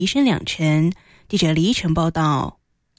1升2成。记者李依晨报道。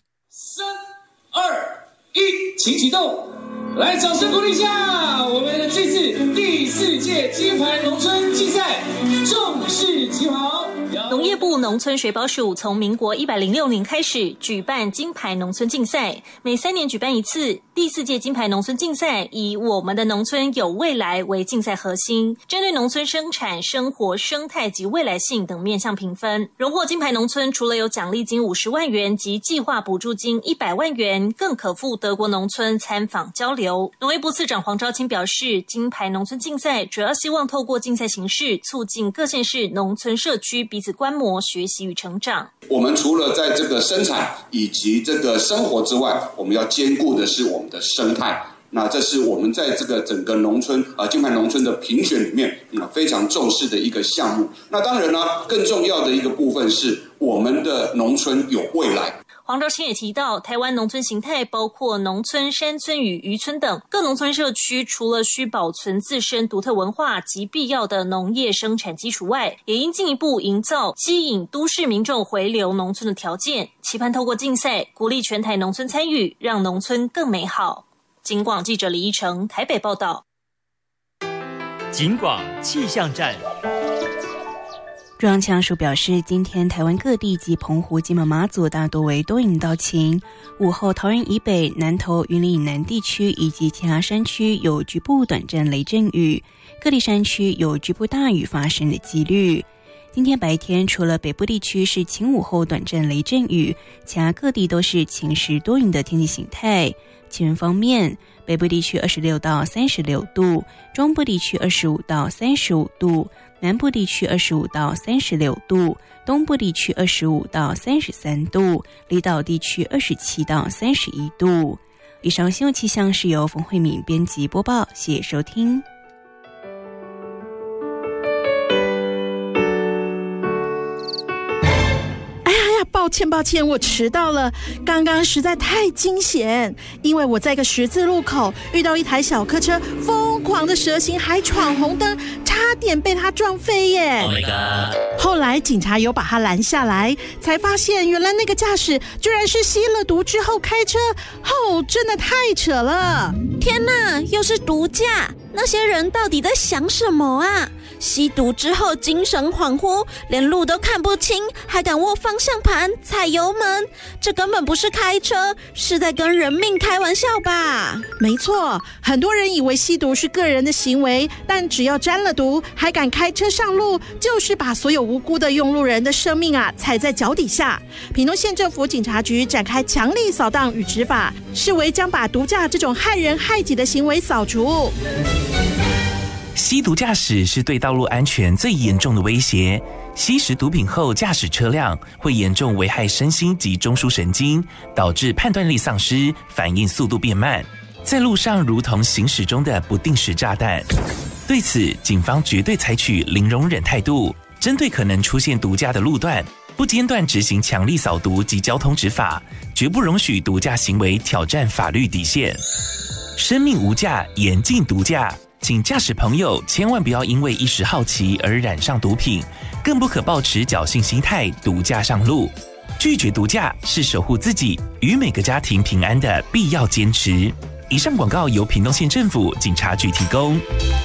3、2、1，请启动！来，掌声鼓励一下我们这次第4届金牌农村竞赛正式起跑。 农业部农村水保署从民国106年开始举办金牌农村竞赛，每3年举办一次。第4届金牌农村竞赛以我们的农村有未来为竞赛核心，针对农村生产、生活、生态及未来性等面向评分。荣获金牌农村除了有奖励金50万元及计划补助金100万元，更可赴德国农村参访交流。农业部次长黄昭清表示，金牌农村竞赛主要希望透过竞赛形式，促进各县市农村社区彼此观摩、学习与成长。 我们除了在这个生产以及这个生活之外，我们要兼顾的是我们的生态。那这是我们在这个整个农村金牌农村的评选里面非常重视的一个项目。那当然呢，更重要的一个部分是我们的农村有未来。 黄昭清也提到，台湾农村形态包括农村、山村与渔村等，各农村社区除了需保存自身独特文化及必要的农业生产基础外，也应进一步营造吸引都市民众回流农村的条件，期盼透过竞赛鼓励全台农村参与，让农村更美好。警广记者李依成台北报道。 警广气象站。 中央气象署表示，今天台湾各地及澎湖、金门、马祖大多为多云到晴，午后桃园以北、南投、云林以南地区以及其他山区有局部短暂雷阵雨，各地山区有局部大雨发生的几率。今天白天除了北部地区是晴午后短暂雷阵雨，其他各地都是晴时多云的天气形态。气温方面，北部地区26到36度，中部地区25到35度，南部地区25到36度，东部地区25到33度，离岛地区27到31度。以上新闻气象是由冯慧敏编辑播报，谢谢收听。 抱歉，我迟到了。刚刚实在太惊险，因为我在一个十字路口遇到一台小客车疯狂的蛇行，还闯红灯，差点被他撞飞耶。 Oh my god！ 后来警察有把他拦下来，才发现原来那个驾驶居然是吸了毒之后开车，真的太扯了。 天哪，又是毒驾！那些人到底在想什么啊？吸毒之后精神恍惚，连路都看不清，还敢握方向盘、踩油门，这根本不是开车，是在跟人命开玩笑吧？ 没错，很多人以为吸毒是个人的行为，但只要沾了毒还敢开车上路，就是把所有无辜的用路人的生命踩在脚底下。屏东县政府警察局展开强力扫荡与执法，视为将把毒驾这种害人害己的行为扫除。 吸毒驾驶是对道路安全最严重的威胁。吸食毒品后驾驶车辆，会严重危害身心及中枢神经，导致判断力丧失，反应速度变慢，在路上如同行驶中的不定时炸弹。对此，警方绝对采取零容忍态度，针对可能出现毒驾的路段，不间断执行强力扫毒及交通执法，绝不容许毒驾行为挑战法律底线。生命无价，严禁毒驾。请驾驶朋友千万不要因为一时好奇而染上毒品，更不可抱持侥幸心态毒驾上路。拒绝毒驾是守护自己与每个家庭平安的必要坚持。以上广告由屏东县政府警察局提供。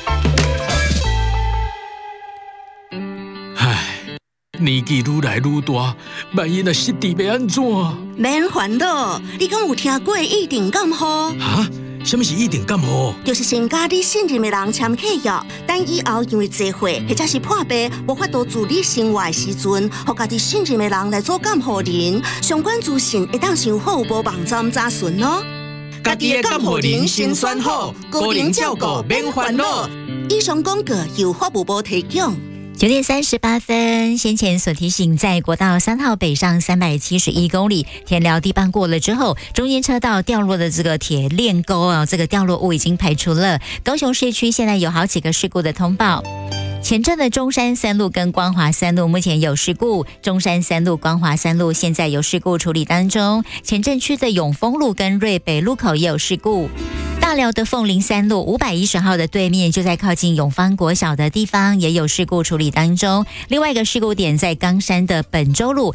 年纪愈来愈大，万一若失智要安怎？ 免烦恼，你敢有听过一定感冒？ 哈？什么是一定感冒？ 就是先甲你信任的人签契约，等以后因为聚会或者是破病无法度自理生活的时阵，互家己信任的人来做监护人。相关资讯会当上服务部网站查询哦。 家己的监护人先选好，个人照顾免烦恼。 以上广告由法务部提供。 9点38分，先前所提醒，在国道3号北上371公里，田寮地磅过了之后，中间车道掉落的这个铁链沟这个掉落物已经排除了。高雄市区现在有好几个事故的通报。前镇的中山3路跟光华3路目前有事故，中山3路、光华3路现在有事故处理当中。前镇区的永丰路跟瑞北路口也有事故。大寮的凤林3路510号的对面，就在靠近永芳国小的地方，也有事故处理当中。另外一个事故点在冈山的本州路